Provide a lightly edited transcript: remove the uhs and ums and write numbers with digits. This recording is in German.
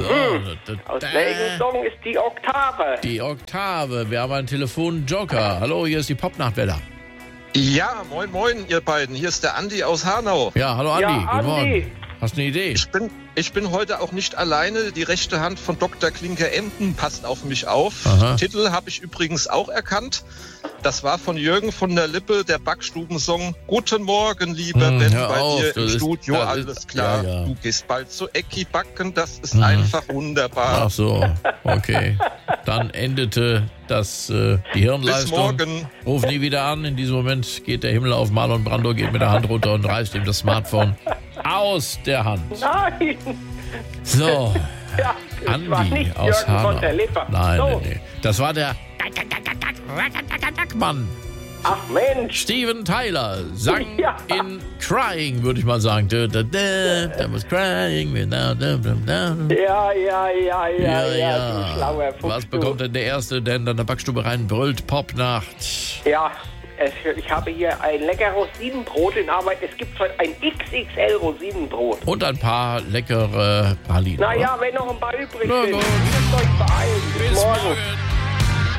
Aus welchem Song ist die Oktave? Die Oktave. Wir haben einen Telefonjoker. Hallo, hier ist die Popnachtwelle. Ja, moin, moin, ihr beiden. Hier ist der Andi aus Hanau. Ja, hallo Andi. Ja, Guten Andi. Morgen. Hast du eine Idee? Ich bin heute auch nicht alleine. Die rechte Hand von Dr. Klinker-Emden passt auf mich auf. Aha. Titel habe ich übrigens auch erkannt. Das war von Jürgen von der Lippe, der Backstubensong. Guten Morgen, lieber Ben, hör bei auf, dir im das ist- Studio, das alles ist- klar. ja. Du gehst bald zu Ecki backen, das ist einfach wunderbar. Ach so, okay. Dann endete die Hirnleistung. Bis morgen. Ruf nie wieder an. In diesem Moment geht der Himmel auf. Marlon Brando geht mit der Hand runter und reißt ihm das Smartphone aus der Hand. Nein! So, Ja, das war Andi nicht aus Jürgen Hanau. von der Lippe. Nein, So. nee. Das war der Mann. Ach Mensch! Steven Tyler sang Ja. in Crying, würde ich mal sagen. Da was crying. Ja, du schlauer Fuchs. Was bekommt denn der Erste, der in deine Backstube rein brüllt? Popnacht. Ja, ich habe hier ein lecker Rosinenbrot in Arbeit. Es gibt heute ein XXL Rosinenbrot. Und ein paar leckere Pralinen. Naja, wenn noch ein paar übrig Na sind. gut. Müsst euch beeilen. Bis morgen. Morgen.